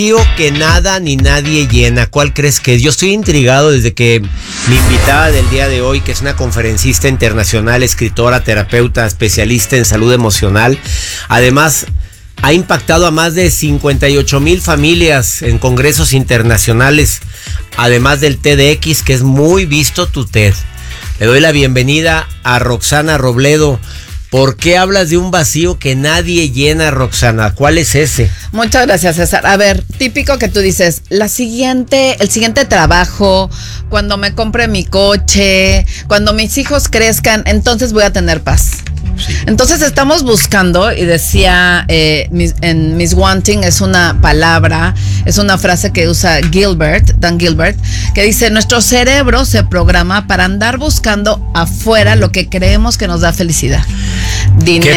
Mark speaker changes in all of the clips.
Speaker 1: Que nada ni nadie llena. ¿Cuál crees que es? Yo estoy intrigado desde que mi invitada del día de hoy, que es una conferencista internacional, escritora, terapeuta, especialista en salud emocional, además ha impactado a más de 58,000 familias en congresos internacionales, además del TEDx, que es muy visto tu TED. Le doy la bienvenida a Roxana Robledo. ¿Por qué hablas de un vacío que nadie llena, Roxana? ¿Cuál es ese?
Speaker 2: Muchas gracias, César. A ver, típico que tú dices, el siguiente trabajo, cuando me compre mi coche, cuando mis hijos crezcan, entonces voy a tener paz. Sí. Entonces estamos buscando, y decía en Miss Wanting, es una palabra, es una frase que usa Dan Gilbert, que dice: nuestro cerebro se programa para andar buscando afuera lo que creemos que nos da felicidad. Dinero.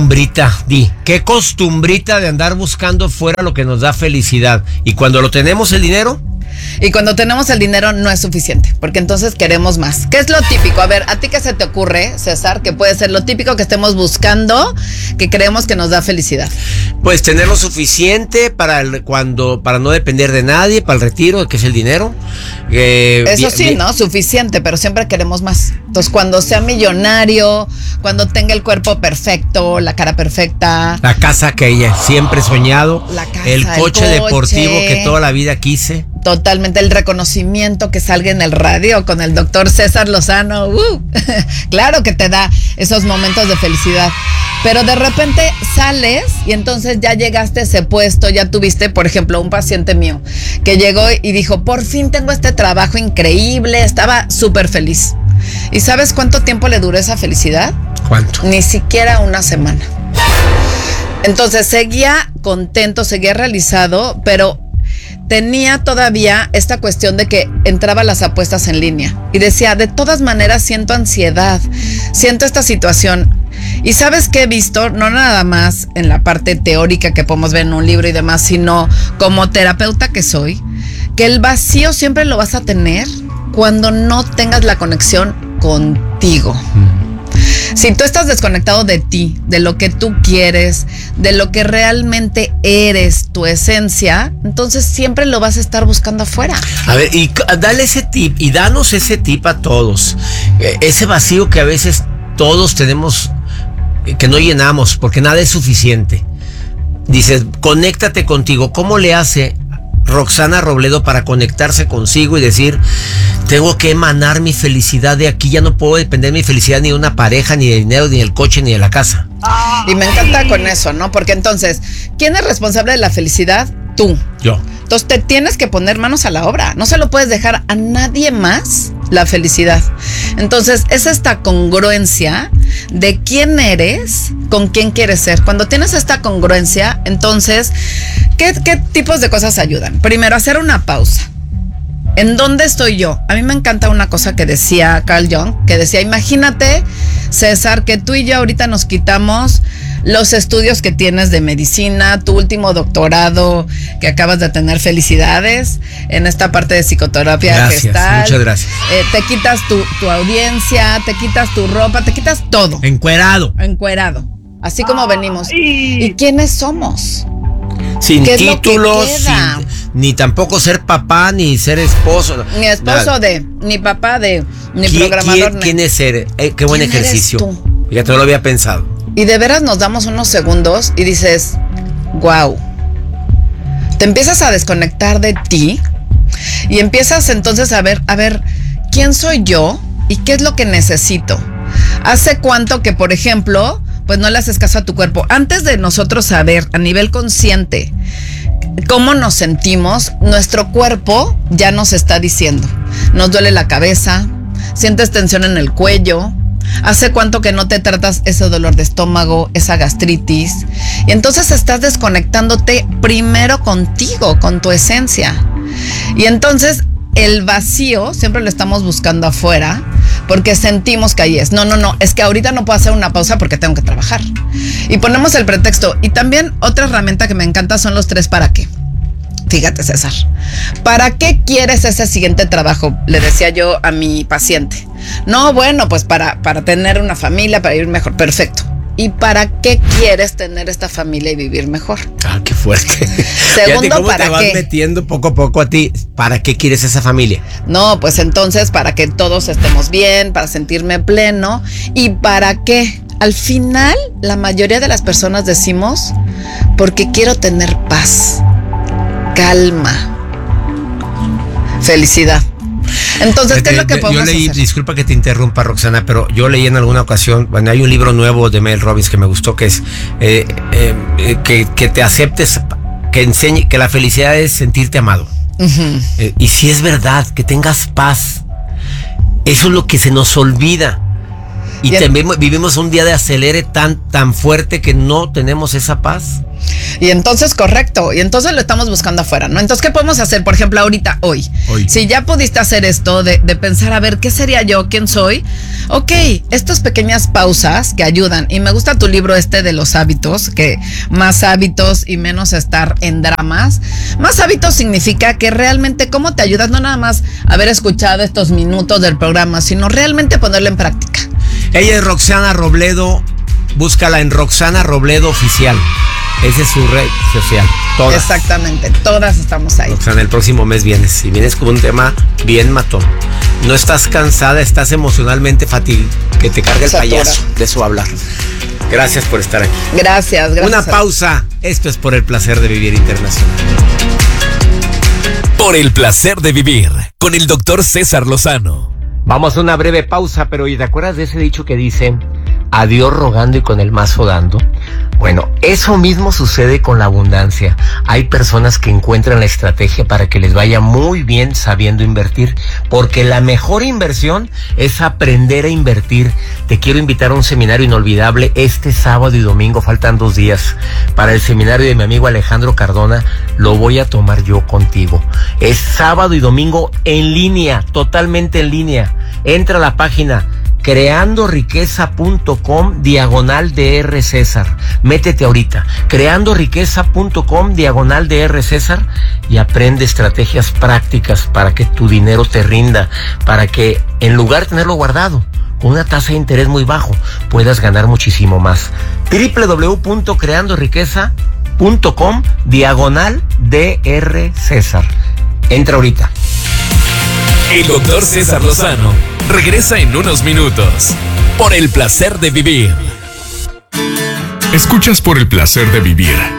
Speaker 2: Qué costumbrita de andar buscando fuera lo que nos da felicidad. Y cuando lo tenemos el dinero. Y cuando tenemos el dinero no es suficiente, porque entonces queremos más. ¿Qué es lo típico? A ver, ¿a ti qué se te ocurre, César, que puede ser lo típico que estemos buscando, que creemos que nos da felicidad?
Speaker 1: Pues tener lo suficiente para no depender de nadie, para el retiro, que es el dinero.
Speaker 2: Eso sí, ¿no? Suficiente, pero siempre queremos más. Entonces, cuando sea millonario, cuando tenga el cuerpo perfecto, la cara perfecta.
Speaker 1: La casa que ella siempre he soñado. El coche deportivo que toda la vida quise.
Speaker 2: Totalmente, el reconocimiento que salga en el radio con el doctor César Lozano. Claro que te da esos momentos de felicidad. Pero de repente sales y entonces ya llegaste a ese puesto, ya tuviste, por ejemplo, un paciente mío que llegó y dijo: por fin tengo este trabajo increíble, estaba súper feliz. ¿Y sabes cuánto tiempo le duró esa felicidad?
Speaker 1: ¿Cuánto?
Speaker 2: Ni siquiera una semana. Entonces seguía contento, seguía realizado, pero tenía todavía esta cuestión de que entraba a las apuestas en línea y decía: de todas maneras siento ansiedad, siento esta situación. Y ¿sabes qué he visto? No nada más en la parte teórica que podemos ver en un libro y demás, sino como terapeuta que soy, que el vacío siempre lo vas a tener cuando no tengas la conexión contigo. Si tú estás desconectado de ti, de lo que tú quieres, de lo que realmente eres, tu esencia, entonces siempre lo vas a estar buscando afuera.
Speaker 1: A ver, y dale ese tip, y danos ese tip a todos. Ese vacío que a veces todos tenemos, que no llenamos, porque nada es suficiente. Dices, conéctate contigo. ¿Cómo le hace Roxana Robledo para conectarse consigo y decir: tengo que emanar mi felicidad de aquí, ya no puedo depender de mi felicidad ni de una pareja, ni de dinero, ni del coche, ni de la casa?
Speaker 2: Y me encanta con eso, ¿no? Porque entonces, ¿quién es responsable de la felicidad? Tú.
Speaker 1: Yo.
Speaker 2: Entonces te tienes que poner manos a la obra. No se lo puedes dejar a nadie más la felicidad. Entonces es esta congruencia de quién eres con quién quieres ser. Cuando tienes esta congruencia, entonces, ¿qué tipos de cosas ayudan? Primero, hacer una pausa. ¿En dónde estoy yo? A mí me encanta una cosa que decía Carl Jung, que decía: imagínate, César, que tú y yo ahorita nos quitamos los estudios que tienes de medicina, tu último doctorado que acabas de tener, felicidades, en esta parte de psicoterapia gestal.
Speaker 1: Muchas gracias.
Speaker 2: Te quitas tu audiencia, te quitas tu ropa, te quitas todo.
Speaker 1: Encuerado.
Speaker 2: Así como venimos. ¿Y quiénes somos?
Speaker 1: Sin títulos, ni tampoco ser papá, ni ser esposo.
Speaker 2: Ni esposo ni papá ni programador.
Speaker 1: ¿Quién es ser? Qué buen ejercicio. Fíjate, no lo había pensado.
Speaker 2: Y de veras nos damos unos segundos y dices: wow. Te empiezas a desconectar de ti y empiezas entonces a ver, ¿quién soy yo y qué es lo que necesito? ¿Hace cuánto que, por ejemplo, pues no le haces caso a tu cuerpo? Antes de nosotros saber a nivel consciente cómo nos sentimos, nuestro cuerpo ya nos está diciendo. Nos duele la cabeza, sientes tensión en el cuello. ¿Hace cuánto que no te tratas ese dolor de estómago, esa gastritis? Y entonces estás desconectándote primero contigo, con tu esencia. Y entonces el vacío siempre lo estamos buscando afuera, porque sentimos que ahí es. No, es que ahorita no puedo hacer una pausa porque tengo que trabajar. Y ponemos el pretexto. Y también otra herramienta que me encanta son los 3 para qué. Fíjate, César, ¿para qué quieres ese siguiente trabajo? Le decía yo a mi paciente. No, bueno, pues para tener una familia, para ir mejor. Perfecto. ¿y para qué quieres tener esta familia y vivir mejor?
Speaker 1: Ah, qué fuerte.
Speaker 2: Segundo,
Speaker 1: ¿cómo
Speaker 2: ¿para
Speaker 1: te vas
Speaker 2: qué?
Speaker 1: metiendo poco a poco a ti? ¿Para qué quieres esa familia?
Speaker 2: No, pues entonces para que todos estemos bien, para sentirme pleno. ¿Y para qué? Al final, la mayoría de las personas decimos, porque quiero tener paz, calma, felicidad. Entonces, ¿qué es lo que podemos hacer?
Speaker 1: Disculpa que te interrumpa, Roxana, pero yo leí en alguna ocasión, bueno, hay un libro nuevo de Mel Robbins que me gustó, que es que te aceptes, que enseñe que la felicidad es sentirte amado. Uh-huh. Y si es verdad, que tengas paz. Eso es lo que se nos olvida. Y también vivimos un día de acelere tan fuerte que no tenemos esa paz.
Speaker 2: Y entonces, correcto, y entonces lo estamos buscando afuera, ¿no? Entonces, ¿qué podemos hacer? Por ejemplo, ahorita, hoy. Si ya pudiste hacer esto de pensar, a ver, ¿qué sería yo? ¿Quién soy? Ok, estas pequeñas pausas que ayudan, y me gusta tu libro de los hábitos, que más hábitos y menos estar en dramas. Más hábitos significa que realmente cómo te ayudas, no nada más haber escuchado estos minutos del programa, sino realmente ponerlo en práctica.
Speaker 1: Ella es Roxana Robledo, búscala en Roxana Robledo Oficial. Esa es su red social. Todas.
Speaker 2: Exactamente, todas estamos ahí.
Speaker 1: Roxana, el próximo mes vienes. Y vienes con un tema bien matón. No estás cansada, estás emocionalmente fatigada. Que te cargue el payaso. De eso hablar. Gracias por estar aquí.
Speaker 2: Gracias.
Speaker 1: Una pausa. Esto es Por el Placer de Vivir Internacional.
Speaker 3: Por el Placer de Vivir, con el doctor César Lozano.
Speaker 1: Vamos a una breve pausa, pero ¿te acuerdas de ese dicho que dice: a Dios rogando y con el mazo dando? Bueno, eso mismo sucede con la abundancia. Hay personas que encuentran la estrategia para que les vaya muy bien sabiendo invertir, porque la mejor inversión es aprender a invertir. Te quiero invitar a un seminario inolvidable este sábado y domingo, faltan 2 días, para el seminario de mi amigo Alejandro Cardona. Lo voy a tomar yo contigo. Es sábado y domingo en línea, totalmente en línea. Entra a la página creandoriqueza.com/DR César. Métete ahorita, creandoriqueza.com/DR César, y aprende estrategias prácticas para que tu dinero te rinda, para que en lugar de tenerlo guardado con una tasa de interés muy bajo, puedas ganar muchísimo más. www.creandoriqueza.com/DR César. Entra ahorita.
Speaker 3: El doctor César Lozano regresa en unos minutos. Por el Placer de Vivir.
Speaker 4: Escuchas Por el Placer de Vivir